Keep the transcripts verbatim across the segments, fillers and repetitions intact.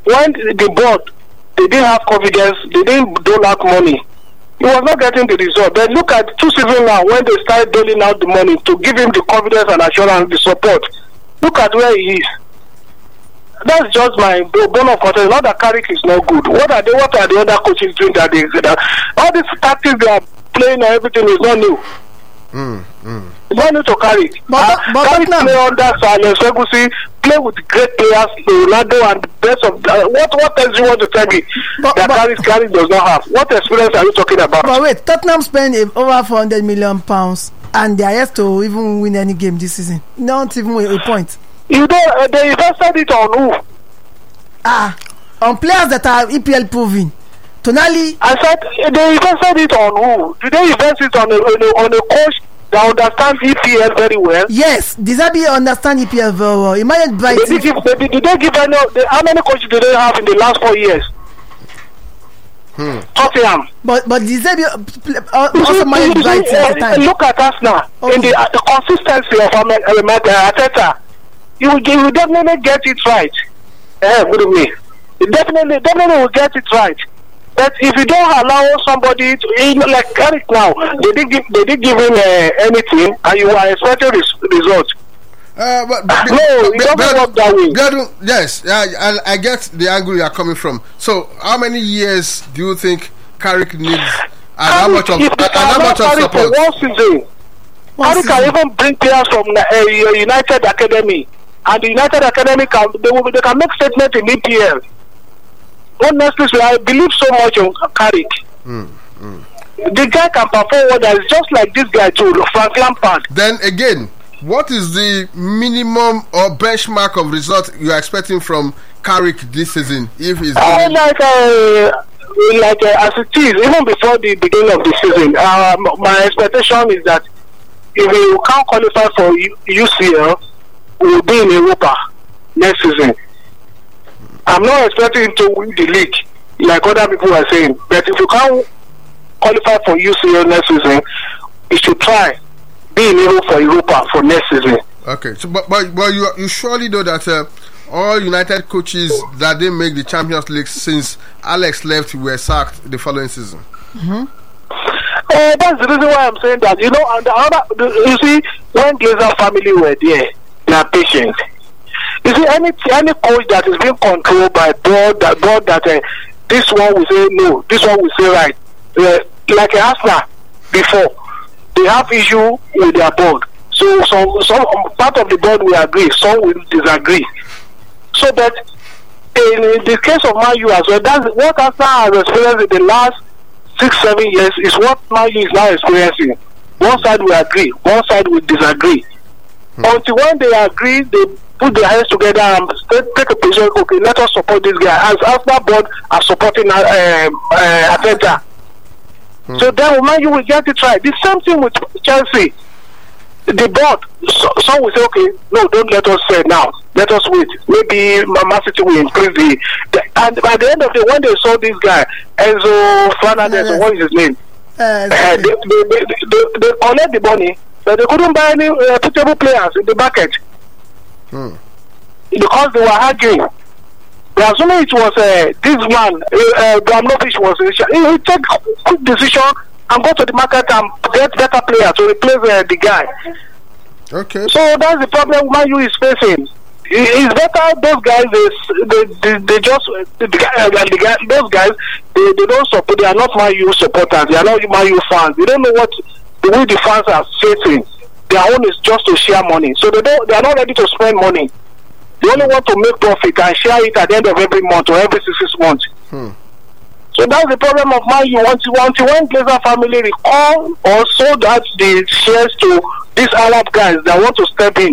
when the board, they didn't have confidence, they didn't dole out money. He was not getting the result. But look at two seasons now when they started doling out the money to give him the confidence and assurance, the support. Look at where he is. That's just my bone of contention. Not that Carrick is not good. What are they? What are the other coaches doing that they that all these tactics they are playing and everything is not new. Mm, mm. It's not new to Carrick. But, uh, but, Carrick but play under Alex Ferguson, play with great players, Ronaldo and the best of. Uh, what what else do you want to tell me but, that but, Carrick, Carrick does not have? What experience are you talking about? But wait, Tottenham spent over four hundred million pounds, and they are yet to even win any game this season. Not even a, a point. You know uh, they invested it on who? Ah, on players that are E P L proven. Tonali. I said they invested it on who? Did they invest it on a, on a, on a coach that understands E P L very well? Yes, Disabi understand E P L very well. Imagine Brighton. Did they give, they, did they give any, they, how many coaches did they have in the last four years? Hmm. Tottenham. But but Disabi uh, also managed Brighton at the time. Look at us now. Okay. In the, uh, the consistency of uh, Arteta, you will, you will definitely get it right. Eh, with me. You definitely, definitely will get it right. But if you don't allow somebody to, you know, like Eric now, they did give, they did give him uh, anything, and you are expecting res- results. Uh, but, but, no, it doesn't but, work that way. But, yes, I, I, I get the angle you are coming from. So, how many years do you think Carrick needs, and how much of, and how much of support? For one season, Carrick can even bring players from uh, United Academy, and the United Academy can they, will, they can make statement in E P L. Honestly, I believe so much on Carrick. Mm, mm. The guy can perform wonders, just like this guy too, Frank Lampard. Then again, what is the minimum or benchmark of result you are expecting from Carrick this season? If he's uh, like uh, like uh, as it is, even before the beginning of the season, um, my expectation is that if we can't qualify for U C L, we will be in Europa next season. I'm not expecting him to win the league like other people are saying, but if you can't qualify for U C L next season, you should try be in Europe for Europa for next season. Okay, so but but, but you you surely know that uh, all United coaches that didn't make the Champions League since Alex left were sacked the following season. Mm-hmm. Uh, that's the reason why I'm saying that. You know, and the other, you see, when Glazer family were there, they are patient. You see, any any coach that is being controlled by board that board that uh, this one will say no, this one will say right. Uh, like Arsenal before, they have issue with their board. So some some part of the board will agree, some will disagree. So that in, in the case of Man U as well, that's what Arsenal has experienced in the last six seven years is what Man U is now experiencing. One side will agree, one side will disagree. Hmm. Until when they agree, they put their hands together and take a position. Okay, let us support this guy. As Arsenal board are supporting uh, uh, Arteta. Hmm. So then Man U will get it right. The same thing with Chelsea. The board, so, some will say, okay, no, don't let us say now. Let us wait. Maybe Man City will increase the, the. And by the end of the when they saw this guy, Enzo Fernandez, yeah, what is his name? Uh, uh, they, they, they, they, they collect the money, but they couldn't buy any reputable players in the market. Hmm. Because they were arguing. But assuming it was uh, this man, uh, Abramovich was, he will take a quick decision and go to the market and get better players to replace uh, the guy. Okay. So that's the problem Man U is facing. It's better those guys they they, they, they just the, uh, the guy, those guys they, they don't support. They are not Man U supporters. They are not Man U fans. They don't know what the way the fans are facing. Their own is just to share money. So they don't. They are not ready to spend money. They only want to make profit and share it at the end of every month or every six, six months. Hmm. So that's the problem of Man U. Until, until when Glazer family recall or sold out the shares to these Arab guys that want to step in,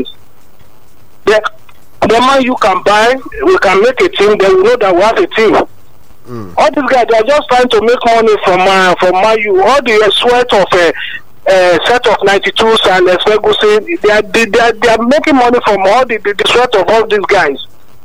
then the Man U can buy, we can make a team, then we know that we have a team. Mm. All these guys, they are just trying to make money from uh, from Man U. All the uh, sweat of a uh, uh, set of ninety-twos and uh, Ferguson, they are, they, they, are, they are making money from all the, the, the sweat of all these guys.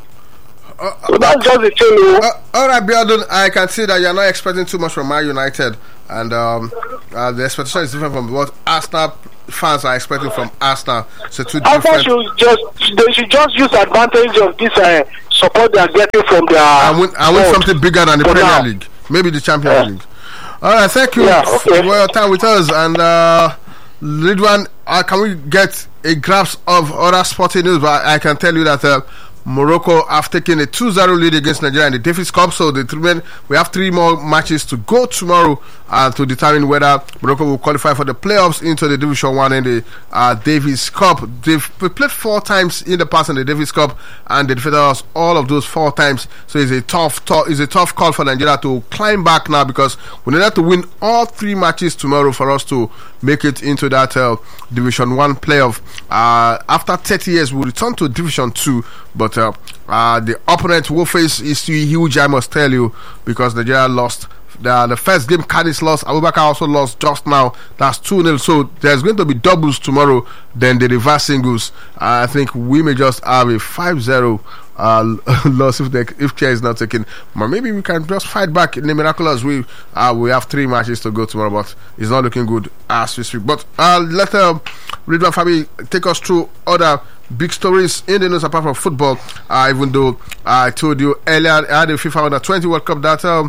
Uh, so that's just the thing. Uh, all right, Biodun, I can see that you're not expecting too much from Man United, and um, uh, the expectation is different from what Arsenal fans are expecting from Arsenal. So two Arsenal different. should just they should just use advantage of this uh, support they are getting from their. I win, I win something bigger than the For Premier now. League, maybe the Champions Yeah. League. All right, thank you Yeah, okay. for your time with us. And uh, Ridwan, uh, can we get a grasp of other sporting news? But I can tell you that uh, Morocco have taken a two zero lead against Nigeria in the Davis Cup. So the three, we have three more matches to go tomorrow uh, to determine whether Morocco will qualify for the playoffs into the Division One in the uh, Davis Cup. They've played four times in the past in the Davis Cup, and they defeated us all of those four times. So it's a tough, tough, it's a tough call for Nigeria to climb back now, because we need to win all three matches tomorrow for us to make it into that uh, Division One playoff. Uh, after thirty years, we'll return to Division Two, but uh, uh, the opponent we'll face is too huge, I must tell you, because Nigeria lost. The, the first game, Cadiz lost. Abubakar also lost just now. That's two nil. So there's going to be doubles tomorrow. Then the reverse singles. Uh, I think we may just have a five zero uh, loss if the, if care is not taken. But maybe we can just fight back in the miraculous way. Uh, we have three matches to go tomorrow, but it's not looking good as we speak. But uh, let uh, Ridwan Fabi take us through other big stories in the news apart from football. Uh, even though I told you earlier, I had a FIFA Under twenty World Cup that um,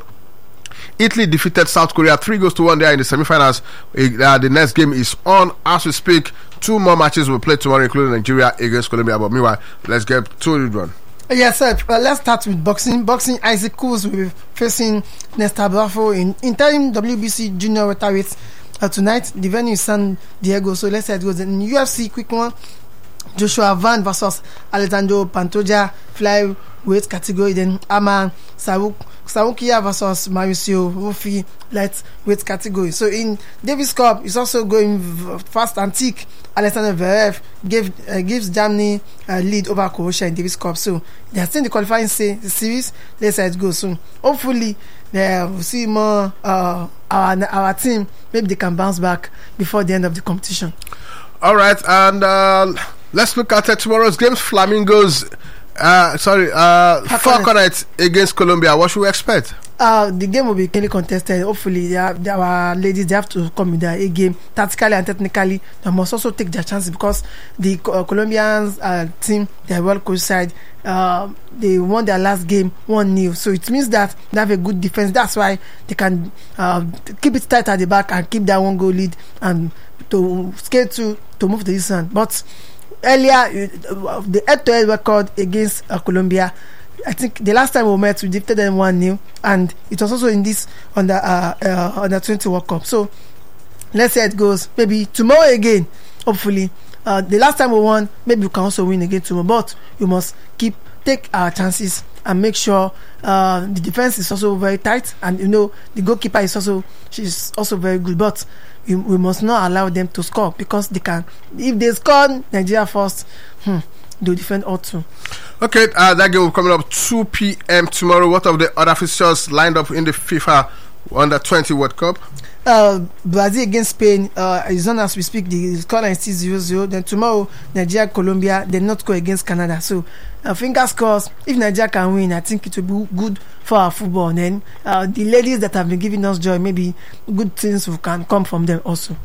Italy defeated South Korea three goals to one there in the semi-finals. Uh, the next game is on as we speak. Two more matches will play tomorrow, including Nigeria against Colombia. But meanwhile, let's get to it, one. Yes, sir. Uh, let's start with boxing. Boxing, Isaac Cruz will be facing Nesta Bravo in interim W B C junior welterweight uh, tonight. The venue is San Diego, so let's say it goes in U F C. Quick one: Joshua Van versus Alejandro Pantoja, flyweight category. Then Aman Saruk Sarukia versus Mauricio Rufi, lightweight category. So in Davis Cup, it's also going v- fast and thick. Alexander Zverev gave uh, gives Germany a uh, lead over Croatia in Davis Cup. So they are still in the qualifying se- series. Let's see how it goes soon. Hopefully, uh, we'll see more uh, our our team. Maybe they can bounce back before the end of the competition. All right, and uh, let's look at uh, tomorrow's games. Flamingos, uh, sorry, uh, Falconets against Colombia. What should we expect? Uh, the game will be clearly contested. Hopefully, they are, they, our ladies they have to come with their A game tactically and technically. They must also take their chances because the uh, Colombians uh, team, they are well coached side. Uh, they won their last game one nil. So it means that they have a good defense. That's why they can uh, keep it tight at the back and keep that one goal lead and to scale to to move the distance. But earlier, uh, the head-to-head record against uh, Colombia, I think the last time we met, we defeated them one nil, and it was also in this under uh, uh, under twenty World Cup. So let's see how it goes. Maybe tomorrow again, hopefully. Uh, the last time we won, maybe we can also win again tomorrow. But we must keep take our chances and make sure uh, the defense is also very tight, and you know the goalkeeper is also she's also very good. But we, we must not allow them to score because they can. If they score Nigeria first, hmm, they'll defend all two. Okay, uh, that game will be coming up two p.m. tomorrow. What of the other fixtures lined up in the FIFA Under twenty World Cup? Uh, Brazil against Spain uh, is on as we speak. The scoreline is still zero zero. Then tomorrow, Nigeria, Colombia, then North Korea against Canada. So, uh, fingers crossed. If Nigeria can win, I think it will be good for our football. And then uh, the ladies that have been giving us joy, maybe good things will can come from them also.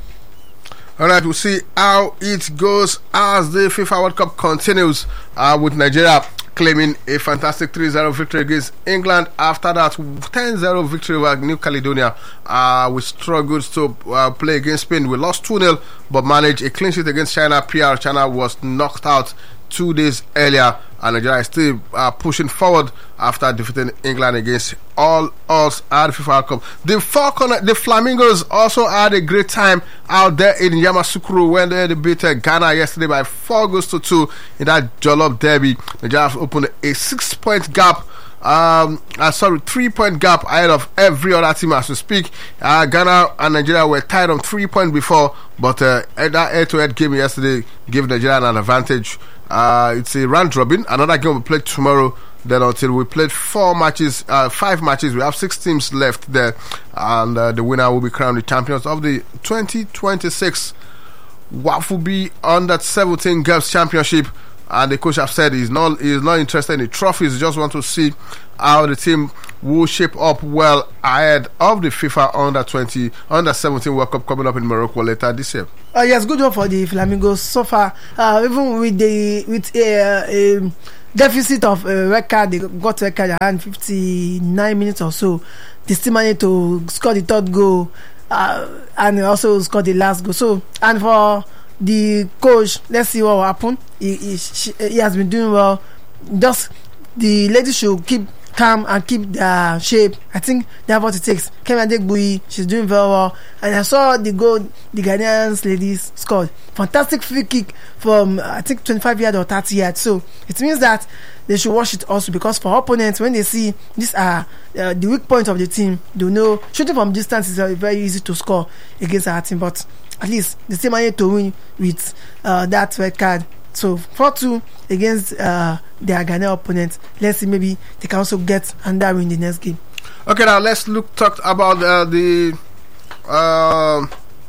All right, we'll see how it goes as the FIFA World Cup continues uh, with Nigeria claiming a fantastic three zero victory against England. After that, ten zero victory over New Caledonia. Uh, we struggled to uh, play against Spain. We lost two nil, but managed a clean sheet against China. P R China was knocked out two days earlier, and Nigeria is still uh, pushing forward after defeating England against all odds at the FIFA World Cup. The Falcon, the Flamingos also had a great time out there in Yamoussoukro when they beat Ghana yesterday by four goals to two in that Jollof derby. Nigeria have opened a six-point gap. Um, uh, sorry, three-point gap ahead of every other team as we speak. Uh, Ghana and Nigeria were tied on three points before, but uh, that head-to-head game yesterday gave Nigeria an advantage. Uh, it's a round robin. Another game will play tomorrow. Then until we played four matches, uh, five matches, we have six teams left there, and uh, the winner will be crowned the champions of the twenty twenty-six W A F U B Under seventeen Girls Championship. and the coach have said he's not he's not interested in the trophies. He just want to see how the team will shape up well ahead of the FIFA under twenty, under seventeen World Cup coming up in Morocco later this year. Uh, yes, good one for the Flamingos so far. Uh, even with the with a, a deficit of a record, they got record around fifty-nine minutes or so. They still managed to score the third goal uh, and also score the last goal. So, and for the coach, let's see what will happen. He, he, she, he has been doing well. Just the ladies should keep calm and keep their shape. I think they have what it takes. Kemi Adegbui, she's doing very well. And I saw the goal the Ghanaian ladies scored. Fantastic free kick from, I think, twenty-five yards or thirty yards. So it means that they should watch it also, because for opponents, when they see these are uh, the weak points of the team, they know shooting from distance is uh, very easy to score against our team. But at least they still managed to win with uh, that red card. So four two against uh, their Ghanaian opponents. Let's see, maybe they can also get another win in the next game. Okay, now let's look talk about uh, the uh,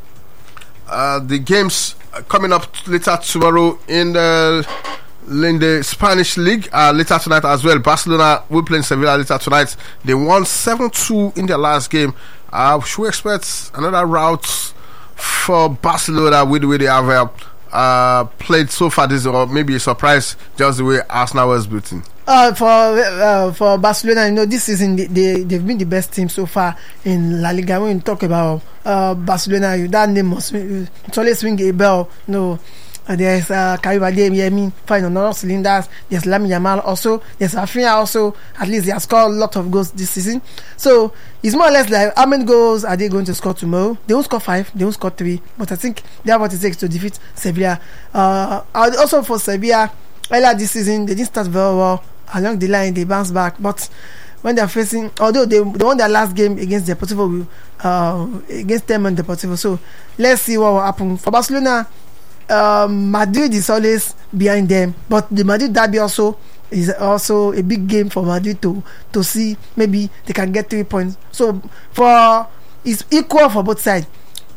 uh, the games coming up later tomorrow in the in the Spanish league. Uh, later tonight as well, Barcelona will play in Sevilla later tonight. They won seven two in their last game. Uh, should we expect another rout for Barcelona with the way they have uh, uh, played so far this, or maybe a surprise just the way Arsenal was beaten? Uh, for uh, for Barcelona, you know, this season they, they they've been the best team so far in La Liga. When you talk about uh, Barcelona, you, that name must it's always ring a bell. You know, uh, there's uh, Karim Adeyemi fine on all cylinders. There's Lamine Yamal also. There's Rafinha also. At least they have scored a lot of goals this season. So it's more or less like, how many goals are they going to score tomorrow? They won't score five. They won't score three. But I think they have what it takes to defeat Sevilla. Uh, also for Sevilla, earlier this season they didn't start very well. Along the line they bounce back, but when they're facing, although they, they won their last game against Deportivo, uh, against them and Deportivo, so let's see what will happen for Barcelona. um, Madrid is always behind them, but the Madrid derby also is also a big game for Madrid to to see maybe they can get three points. So for it's equal for both sides.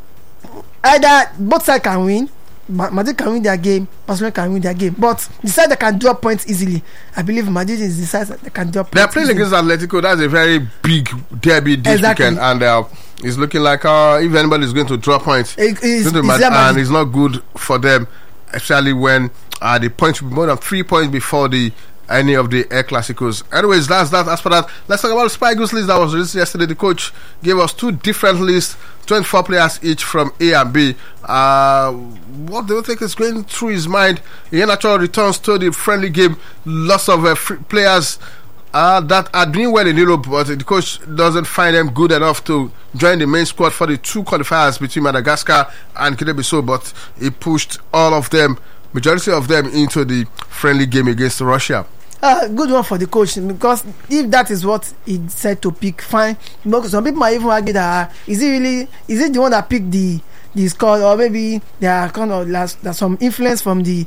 Either both sides can win. Madrid can win their game, Barcelona can win their game, but the side that can drop points easily, I believe Madrid is the side that can drop points. They're playing easily against Atletico. That's a very big derby this exactly. weekend, and uh, it's looking like uh, if anybody is going to drop points, it, it's, it's it's and it's not good for them, especially when uh, the points will be more than three points before the any of the Air Clásicos. Anyways, that's that. As for that, let's talk about the Spy Goose list that was released yesterday. The coach gave us two different lists, twenty-four players each from A and B. Uh, what do you think is going through his mind? He naturally returns to the friendly game. Lots of uh, free players uh, that are doing well in Europe, but the coach doesn't find them good enough to join the main squad for the two qualifiers between Madagascar and Guinea-Bissau, but he pushed all of them, majority of them, into the friendly game against Russia. Uh, good one for the coach, because if that is what he said to pick, fine. Because some people might even argue that uh, is he really is it the one that picked the the score, or maybe there are kind of last, there's some influence from the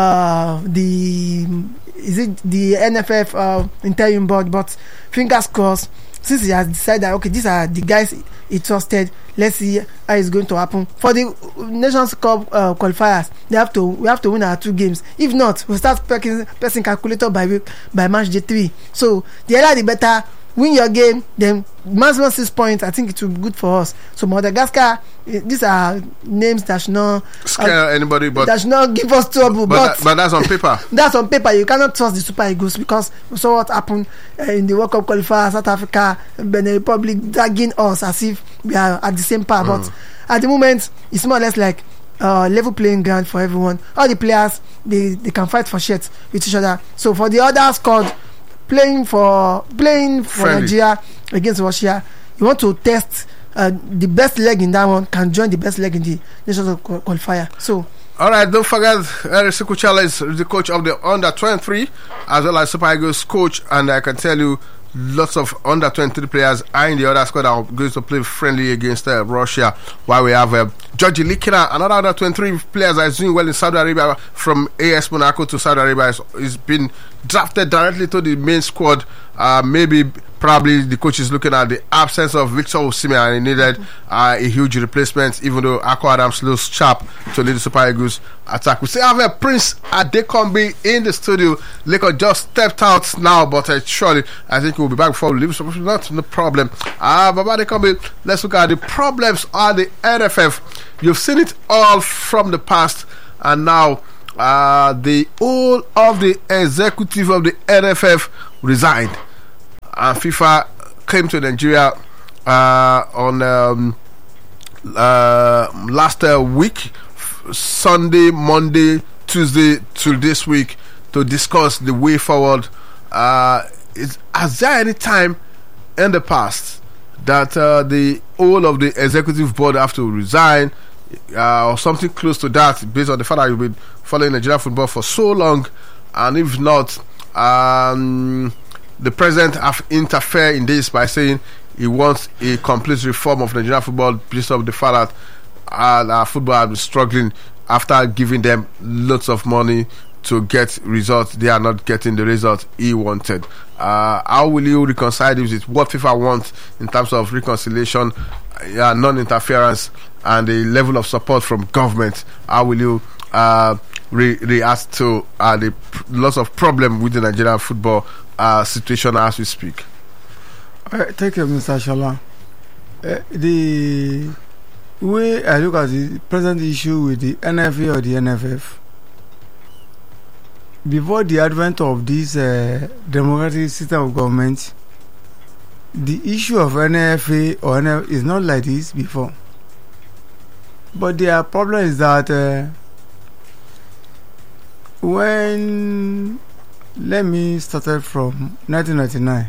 uh, the is it the N F F uh, interim board. But fingers crossed, since he has decided that okay, these are the guys he trusted, let's see how it's going to happen for the Nations Cup uh, qualifiers. They have to we have to win our two games. If not, we'll start pressing, pressing calculator by week by match day three. So the earlier the better. Win your game, then maximum six points. I think it will be good for us. So Madagascar, these are names that should not scare uh, anybody, but that should not give us trouble. But, but, that, but that's on paper. That's on paper. You cannot trust the Super Eagles, because we saw what happened uh, in the World Cup qualifier, South Africa, Benin Republic dragging us as if we are at the same par. Mm. But at the moment, it's more or less like uh, level playing ground for everyone. All the players they, they can fight for shit with each other. So for the other squad, playing for playing for friendly. Nigeria against Russia, you want to test uh, the best leg in that one can join the best leg in the Nations qualifier. So all right, don't forget Eric Sekuchala is the coach of the under twenty-three as well as Super Eagles coach, and I can tell you lots of under twenty-three players are in the other squad that are going to play friendly against uh, Russia, while we have uh, Georgi Likina, another under twenty-three players that is doing well in Saudi Arabia, from A S Monaco to Saudi Arabia. He's been drafted directly to the main squad. Uh, maybe probably the coach is looking at the absence of Victor Osimhen, and he needed uh, a huge replacement, even though Akko Adams looks sharp to lead the Super Eagles. attack. We still have a Prince Adekombi in the studio. Leko just stepped out now, but uh, surely I think we'll be back before we leave. So not no problem. Ah, uh, Baba Adekombi, let's look at the problems on the N F F. You've seen it all from the past, and now uh, the whole of the executive of the N F F resigned, and FIFA came to Nigeria uh, on um, uh, last uh, week. Sunday, Monday, Tuesday to this week to discuss the way forward. Uh, is, has there any time in the past that uh, the whole of the executive board have to resign uh, or something close to that, based on the fact that you've been following Nigerian football for so long, and if not, um, the president have interfered in this by saying he wants a complete reform of Nigerian football based on the fact that and our football have been struggling after giving them lots of money to get results. They are not getting the results he wanted. Uh, how will you reconcile this with what FIFA wants in terms of reconciliation, uh, non-interference, and the level of support from government? How will you uh, re- react to uh, the pr- lots of problem with the Nigerian football uh, situation as we speak? Uh, thank you, Mister Shola. Uh, the way I look at the present issue with the N F A or the N F F, before the advent of this uh, democratic system of government, the issue of N F A or N F F is not like this before. But their problem is that uh, when, let me start it from nineteen ninety-nine,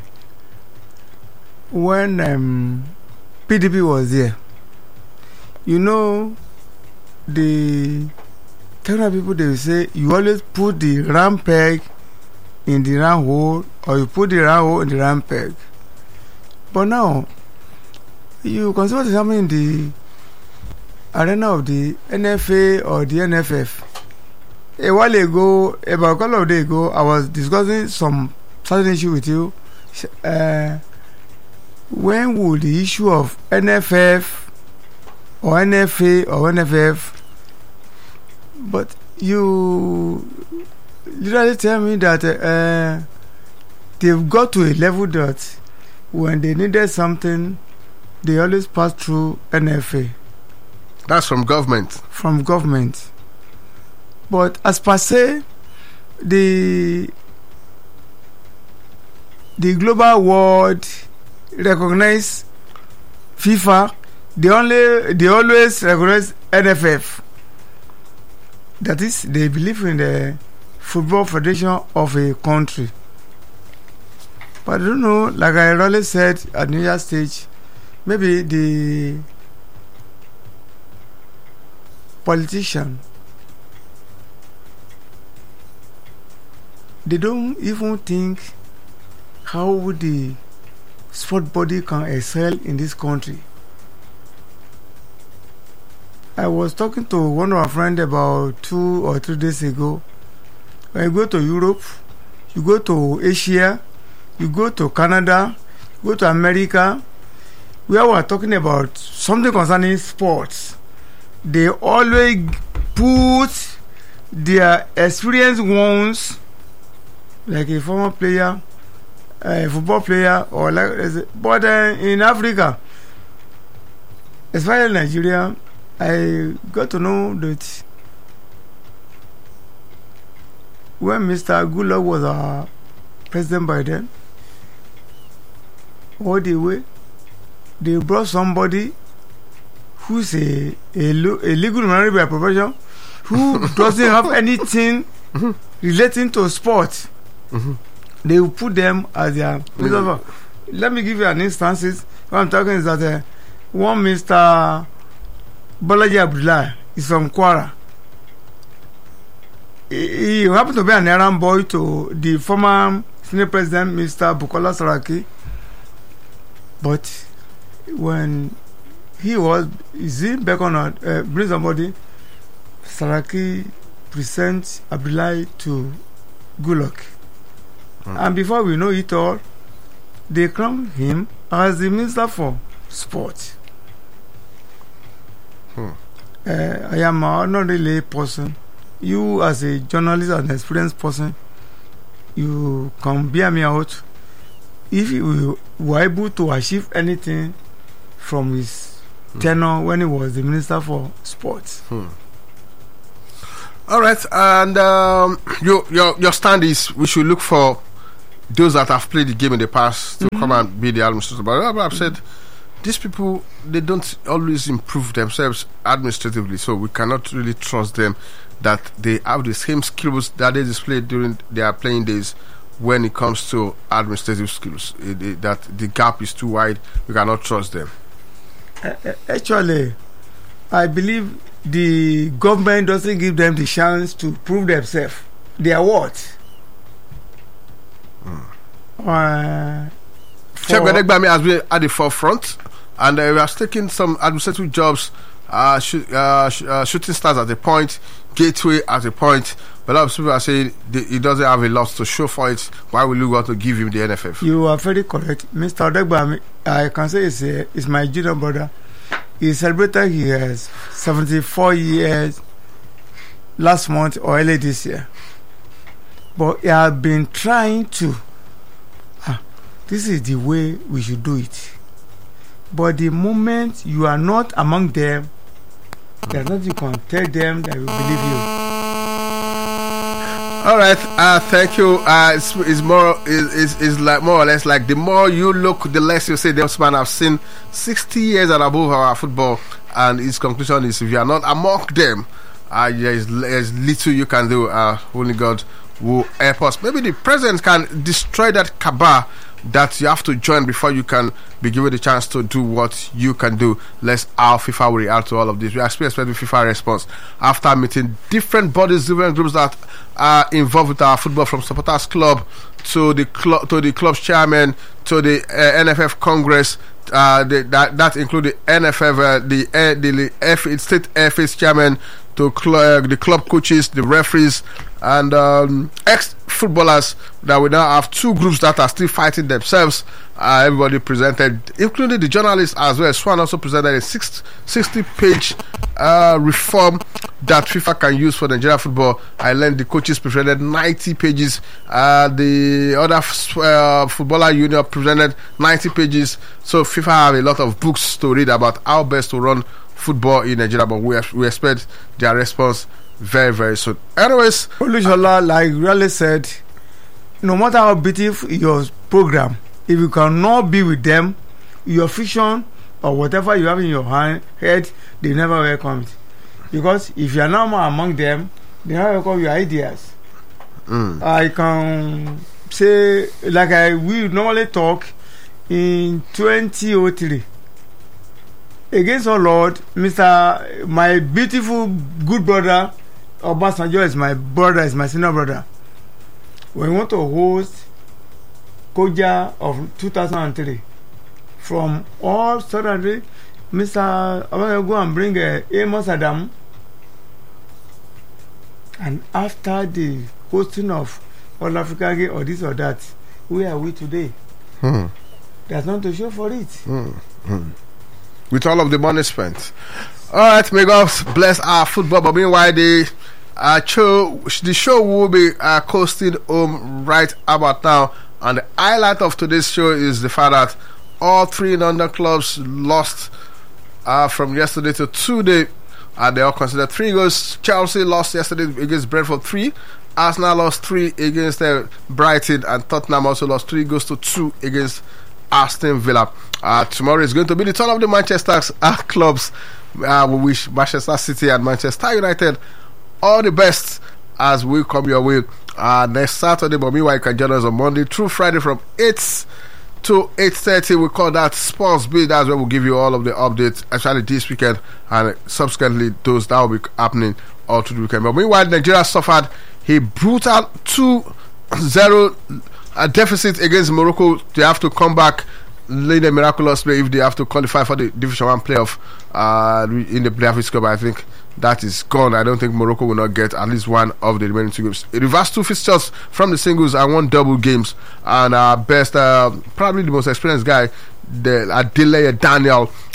when um, P D P was there. You know, the Kenyan people, they will say you always put the round peg in the round hole, or you put the round hole in the round peg. But now, you consider what is happening in the arena of the N F A or the N F F. A while ago, about a couple of days ago, I was discussing some certain issue with you. Uh, when will the issue of N F F or N F A or N F F, but you literally tell me that uh, they've got to a level that when they needed something, they always pass through N F A. That's from government. From government. But as per se, the the global world recognize FIFA. They only they always recognize N F F. That is, they believe in the football federation of a country. But I don't know, like I already said at New Year's stage, maybe the politician, they don't even think how the sport body can excel in this country. I was talking to one of our friends about two or three days ago. When you go to Europe, you go to Asia, you go to Canada, you go to America, where we are talking about something concerning sports, they always put their experienced ones, like a former player, a football player, or like, but uh, in Africa, especially Nigeria, I got to know that when Mister Goodluck was our president by then, all the way, they brought somebody who's a, a, a legal minority by profession, who doesn't have anything relating to sport. Mm-hmm. They will put them as their mm-hmm. Let me give you an instance. What I'm talking is that uh, one Mister Bolaji Abdullah is from Kwara. He, he happened to be an errand boy to the former senior president, Mister Bukola Saraki. But when he was, is he back on a uh, bring somebody, Saraki presents Abdullah to Goodluck. Mm. And before we know it all, they crown him as the Minister for Sport. Hmm. Uh, I am not really a person you as a journalist and experienced person, you can bear me out. If you were able to achieve anything from his hmm. tenure when he was the Minister for Sports. Hmm. All right, and um, your your your stand is we should look for those that have played the game in the past to mm-hmm. come and be the administrator. But I've said these people, they don't always improve themselves administratively, so we cannot really trust them that they have the same skills that they displayed during their playing days when it comes to administrative skills. It, it, that the gap is too wide. We cannot trust them. Uh, actually, I believe the government doesn't give them the chance to prove themselves. They are what? Mm. Uh, Chef Bedegbami has been at the forefront, and uh, we are taking some administrative jobs, uh, sh- uh, sh- uh, shooting stars at a point, gateway at a point. But a lot of people are saying the, he doesn't have a lot to show for it. Why will you want to give him the N F F? You are very correct. Mister Odegbami, I can say it's, a, it's my junior brother. He celebrated his seventy-four years last month or early this year. But he has been trying to, ah, this is the way we should do it. But the moment you are not among them, there's nothing you can tell them that will believe you. All right, uh, thank you. Uh, it's, it's more, it's, it's like more or less like the more you look, the less you say. This man have seen sixty years and above our football, and his conclusion is: if you are not among them, uh, there's, there's little you can do. Uh, only God will help us. Maybe the president can destroy that cabal that you have to join before you can be given the chance to do what you can do. Let's how FIFA will react to all of this. We are expecting FIFA response after meeting different bodies, different groups that are involved with our football, from supporters club to the club, to the club's chairman, to the uh, N F F Congress. Uh, the, that that include the N F F, uh, the uh, the F, state F A's chairman, to cl- uh, the club coaches, the referees, and um, ex-footballers. That we now have two groups that are still fighting themselves. Uh, everybody presented, including the journalists as well. Swan also presented a sixty-page uh, reform that FIFA can use for Nigeria football. I learned the coaches presented ninety pages. Uh, the other uh, footballer union presented ninety pages. So FIFA have a lot of books to read about how best to run football in Nigeria, but we, we expect their response very, very soon. Anyways, Olusola, like really said, no matter how beautiful your program, if you cannot be with them, your fiction or whatever you have in your hand, head, they never welcome it. Because if you are not among them, they never welcome your ideas. Mm. I can say, like I we normally talk in twenty oh three. Against our Lord, Mister my beautiful good brother Obasanjo is my brother, is my senior brother. We want to host Koja of two thousand three. From all suddenly, Mister Obasanjo go and bring uh, Amos Adam. And after the hosting of All Africa Game or this or that, where are we today? Hmm. There's nothing to show for it. Hmm. Hmm. With all of the money spent. All right, may God bless our football. But meanwhile, the uh, show, the show will be uh, coasting home right about now. And the highlight of today's show is the fact that all three London clubs lost uh, from yesterday to today. Uh, they all considered three goals. Chelsea lost yesterday against Brentford three. Arsenal lost three against uh, Brighton, and Tottenham also lost three goals to two against Aston Villa. Uh, tomorrow is going to be the turn of the Manchester uh, clubs. Uh, we wish Manchester City and Manchester United all the best as we come your way uh, next Saturday. But meanwhile, you can join us on Monday through Friday from eight to eight thirty. We call that Sports Beat. That's where we'll give you all of the updates, actually this weekend, and subsequently those that will be happening all through the weekend. But meanwhile, Nigeria suffered a brutal two zero uh, deficit against Morocco. They have to come back, lead a miraculous play if they have to qualify for the Division One playoff uh, in the Davis Cup. I think that is gone. I don't think Morocco will not get at least one of the remaining two games. It reversed two fixtures from the singles and one double games. And our best, uh, probably the most experienced guy, the Adeleye Daniel,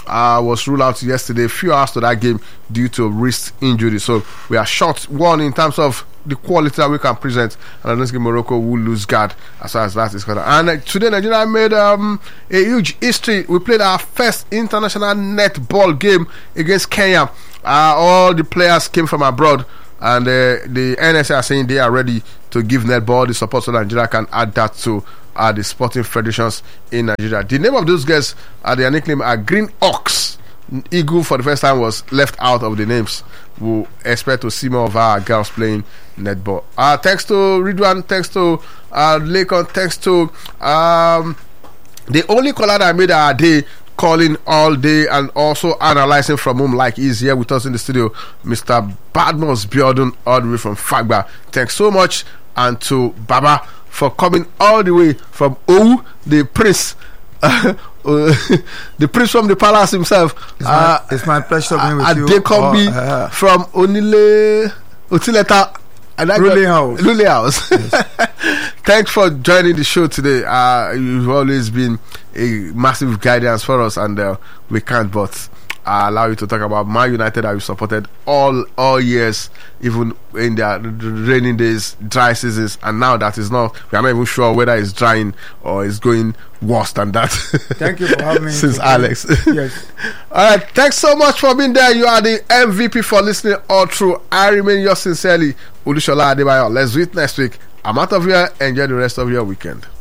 uh, was ruled out yesterday, a few hours to that game, due to wrist injury. So we are short one in terms of the quality that we can present, and I don't think Morocco will lose guard as far as that is concerned. And uh, today Nigeria made um, a huge history. We played our first international netball game against Kenya. Uh, all the players came from abroad, and uh, the N S A are saying they are ready to give netball the support so that Nigeria can add that to uh, the sporting federations in Nigeria. The name of those guys, uh, their nickname are Green Ox. Eagle for the first time was left out of the names. We'll expect to see more of our girls playing netball. Uh, thanks to Ridwan, thanks to uh, Lakon, thanks to um, the only caller that I made our day, calling all day and also analyzing from home like he's here with us in the studio, Mister Badmus Biodun, all the way from Fagba. Thanks so much, and to Baba for coming all the way from Owu, the prince. Uh, the prince from the palace himself. It's, uh, my, it's my pleasure being with uh, you. Adekombi Oh, uh, from Onile Otileta Ruling House. Ruling House. Yes. Thanks for joining the show today. Uh, you've always been a massive guidance for us, and uh, we can't but uh, allow you to talk about Man United that we supported all all years, even in their rainy days, dry seasons, and now that is not. We are not even sure whether it's drying or it's going worse than that. Thank you for having me. Since today. Alex. Yes. All right. Thanks so much for being there. You are the M V P for listening all through. I remain yours sincerely, Olusola Adebayo. Let's do it next week. I'm out of here. Enjoy the rest of your weekend.